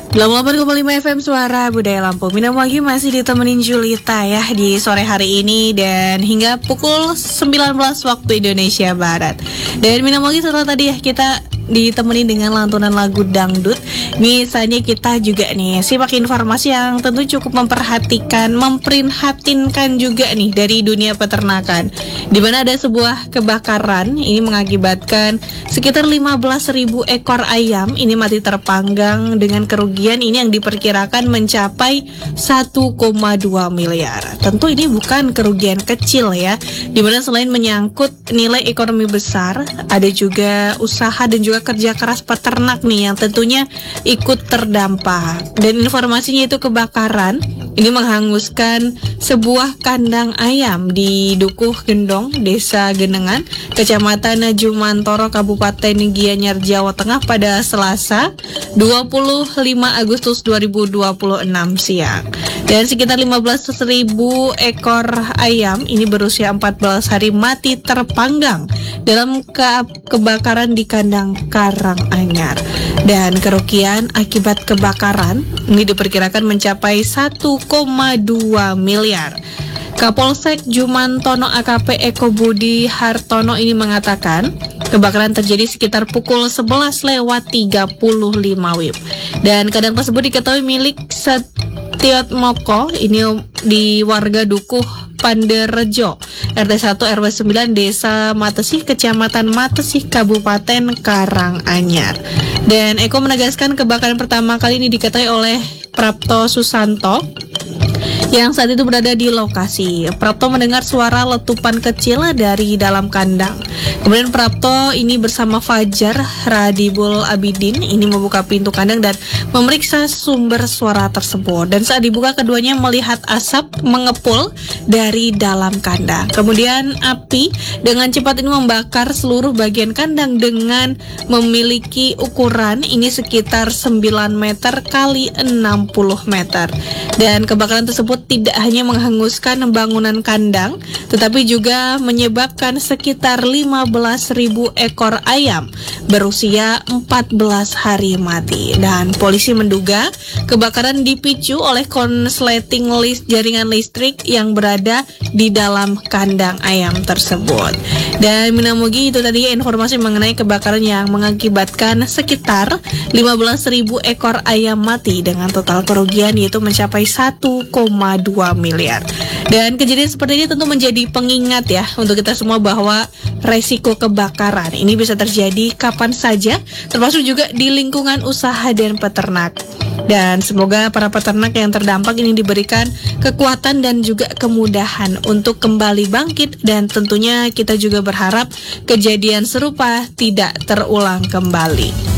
88,5 FM Suara Budaya Lampung. Minam Wagi masih ditemenin Julita ya di sore hari ini dan hingga pukul 19 waktu Indonesia Barat. Dan Minam Wagi setelah tadi ya kita ditemani dengan lantunan lagu dangdut. Misalnya kita juga nih simak informasi yang tentu cukup memprihatinkan juga nih dari dunia peternakan, di mana ada sebuah kebakaran ini mengakibatkan sekitar 15.000 ekor ayam ini mati terpanggang dengan kerugian ini yang diperkirakan mencapai 1,2 miliar. Tentu ini bukan kerugian kecil ya, di mana selain menyangkut nilai ekonomi besar, ada juga usaha dan juga kerja keras peternak nih yang tentunya ikut terdampak. Dan informasinya itu kebakaran ini menghanguskan sebuah kandang ayam di Dukuh Gendong, Desa Genengan, Kecamatan Jumantoro, Kabupaten Gianyar, Jawa Tengah pada Selasa 25 Agustus 2026 siang. Dan sekitar 15.000 ekor ayam ini berusia 14 hari mati terpanggang dalam kebakaran di kandang Karanganyar. Dan kerugian akibat kebakaran ini diperkirakan mencapai 1,2 miliar. Kapolsek Jumantono AKP Eko Budi Hartono ini mengatakan kebakaran terjadi sekitar pukul 11:35 WIB. Dan kandang tersebut diketahui milik Setiot Moko ini di warga Dukuh Panderejo, RT 1 RW 9 Desa Matesih, Kecamatan Matesih, Kabupaten Karanganyar. Dan Eko menegaskan kebakaran pertama kali ini diketahui oleh Prapto Susanto yang saat itu berada di lokasi. Prapto mendengar suara letupan kecil dari dalam kandang. Kemudian Prapto ini bersama Fajar Radibul Abidin ini membuka pintu kandang dan memeriksa sumber suara tersebut. Dan saat dibuka keduanya melihat asap mengepul dari dalam kandang. Kemudian api dengan cepat ini membakar seluruh bagian kandang dengan memiliki ukuran ini sekitar 9 meter kali 60 meter. Dan kebakaran tersebut tidak hanya menghanguskan bangunan kandang, tetapi juga menyebabkan sekitar 15.000 ekor ayam berusia 14 hari mati. Dan polisi menduga kebakaran dipicu oleh konsleting jaringan listrik yang berada di dalam kandang ayam tersebut. Dan Minamugi itu tadi informasi mengenai kebakaran yang mengakibatkan sekitar 15.000 ekor ayam mati dengan total kerugian yaitu mencapai 1,2 miliar. Dan kejadian seperti ini tentu menjadi pengingat ya untuk kita semua bahwa resiko kebakaran ini bisa terjadi kapan saja, termasuk juga di lingkungan usaha dan peternak. Dan semoga para peternak yang terdampak ini diberikan kekuatan dan juga kemudahan untuk kembali bangkit, dan tentunya kita juga berharap kejadian serupa tidak terulang kembali.